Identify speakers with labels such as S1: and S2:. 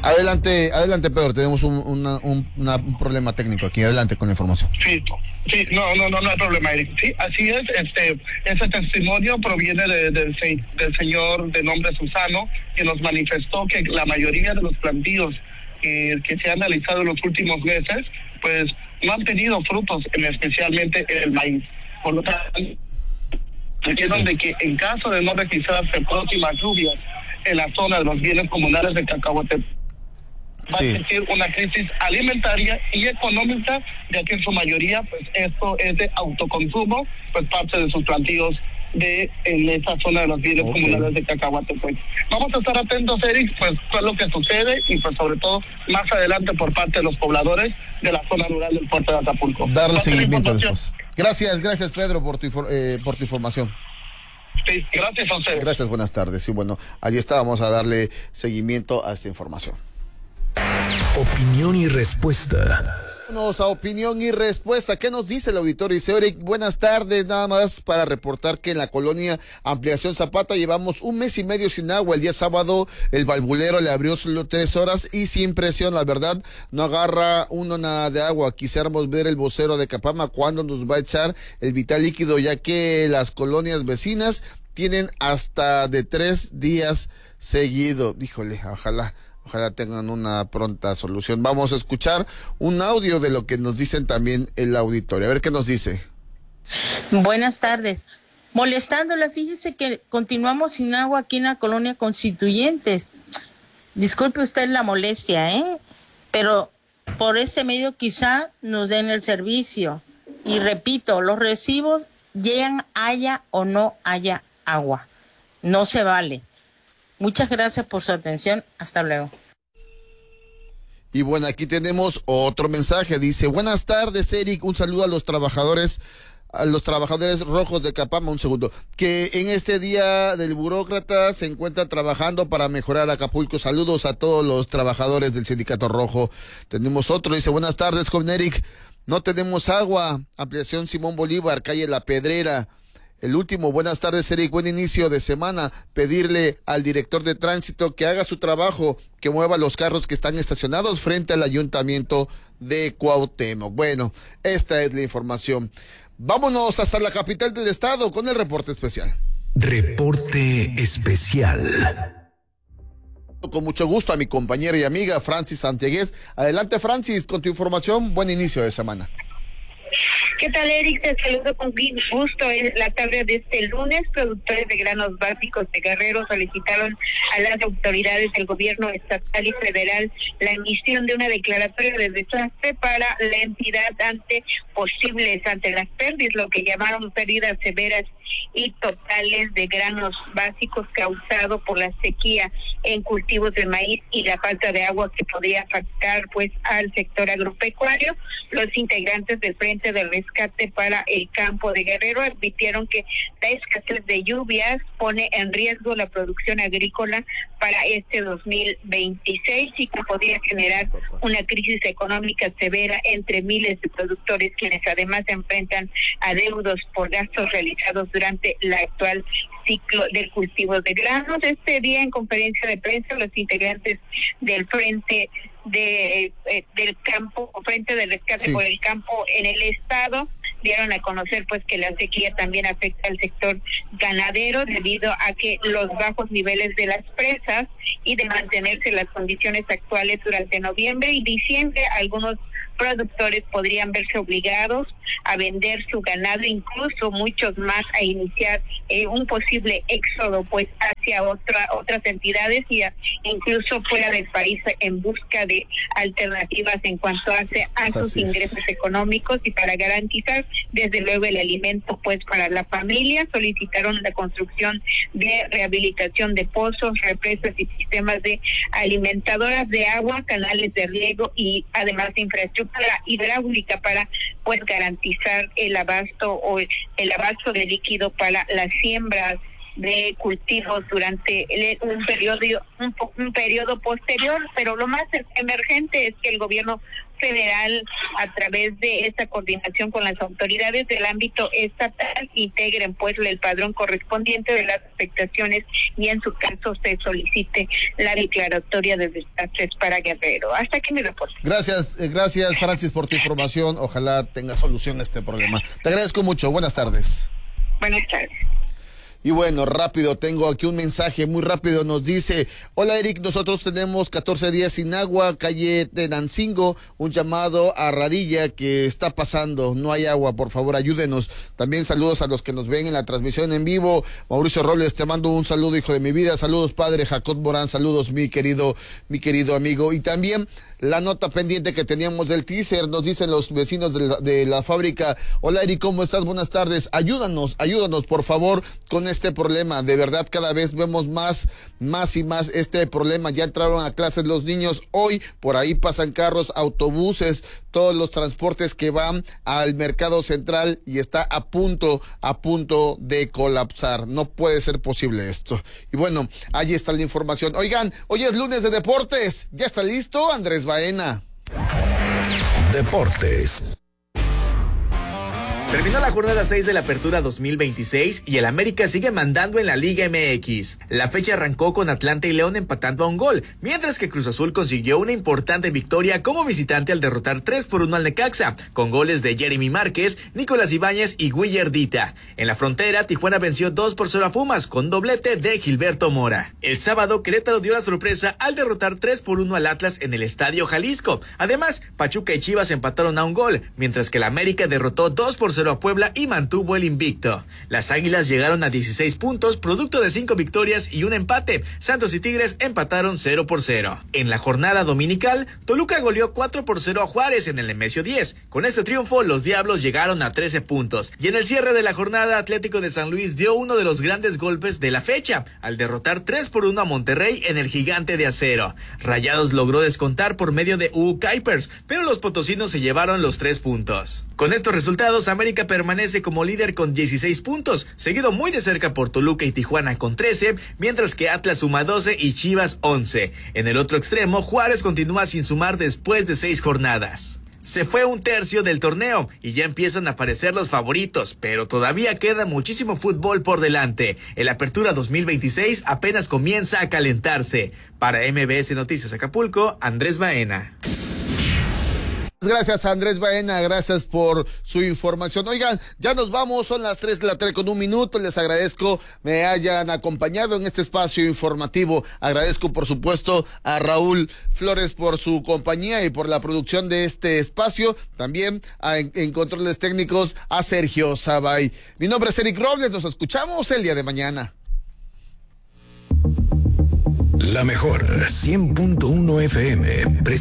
S1: Adelante Pedro, tenemos un problema técnico aquí, adelante con la información.
S2: Sí, no hay problema, Eric. Sí, así es, ese testimonio proviene del señor de nombre Susano, que nos manifestó que la mayoría de los plantíos que se han realizado en los últimos meses, pues no han tenido frutos, especialmente el maíz. Por lo tanto, dijeron de que en caso de no registrarse próximas lluvias en la zona de los bienes comunales de Cacahuate, va a existir una crisis alimentaria y económica, ya que en su mayoría, pues esto es de autoconsumo, pues parte de sus plantíos en esa zona de los bienes comunales de Cacahuate. Pues vamos a estar atentos, Eric, pues todo lo que sucede y pues sobre todo más adelante por parte de los pobladores de la zona rural del puerto de Acapulco.
S1: Darle seguimiento después. Gracias Pedro por tu información.
S2: Sí, gracias a usted.
S1: Gracias, buenas tardes. Y bueno, allí está, vamos a darle seguimiento a esta información.
S3: Opinión y respuesta.
S1: Vámonos a opinión y respuesta. ¿Qué nos dice el auditorio? Dice, Eric, buenas tardes, nada más para reportar que en la colonia Ampliación Zapata llevamos 1 mes y medio sin agua. El día sábado el valvulero le abrió solo 3 horas y sin presión, la verdad, no agarra uno nada de agua. Quisiéramos ver el vocero de Capama cuándo nos va a echar el vital líquido, ya que las colonias vecinas tienen hasta de 3 días seguido. Híjole, ojalá tengan una pronta solución. Vamos a escuchar un audio de lo que nos dicen también el auditorio. A ver qué nos dice.
S4: Buenas tardes. Molestándola, fíjese que continuamos sin agua aquí en la colonia Constituyentes. Disculpe usted la molestia, pero por este medio quizá nos den el servicio. Y repito, los recibos llegan haya o no haya agua. No se vale. Muchas gracias por su atención. Hasta luego.
S1: Y bueno, aquí tenemos otro mensaje. Dice, buenas tardes, Eric. Un saludo a los trabajadores rojos de Capama. Un segundo. Que en este día del burócrata se encuentran trabajando para mejorar Acapulco. Saludos a todos los trabajadores del Sindicato Rojo. Tenemos otro. Dice, buenas tardes, joven Eric. No tenemos agua. Ampliación Simón Bolívar, calle La Pedrera. El último, buenas tardes, Eric, buen inicio de semana. Pedirle al director de tránsito que haga su trabajo, que mueva los carros que están estacionados frente al ayuntamiento de Cuauhtémoc. Bueno, esta es la información. Vámonos hasta la capital del estado con el reporte especial.
S3: Reporte especial.
S1: Con mucho gusto a mi compañera y amiga Francis Santiagués. Adelante, Francis, con tu información. Buen inicio de semana.
S5: ¿Qué tal, Eric? Te saludo con gusto. En la tarde de este lunes, productores de granos básicos de Guerrero solicitaron a las autoridades del gobierno estatal y federal la emisión de una declaratoria de desastre para la entidad ante las pérdidas, lo que llamaron pérdidas severas y totales de granos básicos causado por la sequía en cultivos de maíz y la falta de agua que podría afectar pues al sector agropecuario. Los integrantes del Frente de Rescate para el Campo de Guerrero advirtieron que la escasez de lluvias pone en riesgo la producción agrícola para este 2026 y que podría generar una crisis económica severa entre miles de productores, quienes además se enfrentan a deudos por gastos realizados durante la actual ciclo del cultivo de granos. Este día, en conferencia de prensa, los integrantes del Frente del Rescate por el Campo en el estado dieron a conocer pues que la sequía también afecta al sector ganadero debido a que los bajos niveles de las presas y de mantenerse las condiciones actuales durante noviembre y diciembre, algunos productores podrían verse obligados a vender su ganado, incluso muchos más a iniciar un posible éxodo pues hacia otras entidades y incluso fuera del país en busca de alternativas en cuanto a sus ingresos económicos y para garantizar desde luego el alimento pues para la familia. Solicitaron la construcción de rehabilitación de pozos, represas y sistemas de alimentadoras de agua, canales de riego y además de infraestructura hidráulica para pues garantizar el abasto de líquido para las siembras de cultivos durante un periodo posterior, pero lo más emergente es que el gobierno federal, a través de esta coordinación con las autoridades del ámbito estatal, integren pues el padrón correspondiente de las afectaciones y en su caso se solicite la declaratoria de desastres para Guerrero. Hasta aquí mi reporte.
S1: Gracias, Francis, por tu información. Ojalá tenga solución a este problema. Te agradezco mucho. Buenas tardes.
S5: Buenas tardes.
S1: Y bueno, rápido, tengo aquí un mensaje muy rápido, nos dice: hola Eric, nosotros tenemos 14 días sin agua, calle Tenancingo, un llamado a Radilla que está pasando, no hay agua, por favor ayúdenos. También saludos a los que nos ven en la transmisión en vivo. Mauricio Robles, te mando un saludo, hijo de mi vida, saludos padre. Jacob Morán, saludos mi querido amigo. Y también la nota pendiente que teníamos del teaser, nos dicen los vecinos de la fábrica: hola Eric, ¿cómo estás? Buenas tardes, ayúdanos por favor con este problema. De verdad, cada vez vemos más y más este problema. Ya entraron a clases los niños, hoy por ahí pasan carros, autobuses, todos los transportes que van al mercado central y está a punto de colapsar. No puede ser posible esto. Y bueno, ahí está la información. Oigan, hoy es lunes de deportes. ¿Ya está listo Andrés Baena?
S3: Deportes.
S6: Terminó la jornada 6 de la Apertura 2026 y el América sigue mandando en la Liga MX. La fecha arrancó con Atlanta y León empatando a un gol, mientras que Cruz Azul consiguió una importante victoria como visitante al derrotar 3-1 al Necaxa, con goles de Jeremy Márquez, Nicolás Ibáñez y Guillardita. En la frontera, Tijuana venció 2-0 a Pumas, con doblete de Gilberto Mora. El sábado, Querétaro dio la sorpresa al derrotar 3-1 al Atlas en el Estadio Jalisco. Además, Pachuca y Chivas empataron a un gol, mientras que el América derrotó 2-0 a Puebla y mantuvo el invicto. Las Águilas llegaron a 16 puntos, producto de 5 victorias y un empate. Santos y Tigres empataron 0-0. En la jornada dominical, Toluca goleó 4-0 a Juárez en el Nemesio 10. Con este triunfo, los Diablos llegaron a 13 puntos. Y en el cierre de la jornada, Atlético de San Luis dio uno de los grandes golpes de la fecha, al derrotar 3-1 a Monterrey en el Gigante de Acero. Rayados logró descontar por medio de Hugo Kuipers, pero los potosinos se llevaron los 3 puntos. Con estos resultados, América permanece como líder con 16 puntos, seguido muy de cerca por Toluca y Tijuana con 13, mientras que Atlas suma 12 y Chivas 11. En el otro extremo, Juárez continúa sin sumar después de 6 jornadas. Se fue un tercio del torneo y ya empiezan a aparecer los favoritos, pero todavía queda muchísimo fútbol por delante. El Apertura 2026 apenas comienza a calentarse. Para MBS Noticias Acapulco, Andrés Baena.
S1: Gracias Andrés Baena, gracias por su información. Oigan, ya nos vamos, son las 3 de la tarde con 1 minuto. Les agradezco me hayan acompañado en este espacio informativo. Agradezco por supuesto a Raúl Flores por su compañía y por la producción de este espacio. También en controles técnicos a Sergio Sabay. Mi nombre es Eric Robles, nos escuchamos el día de mañana.
S3: La mejor 100.1 FM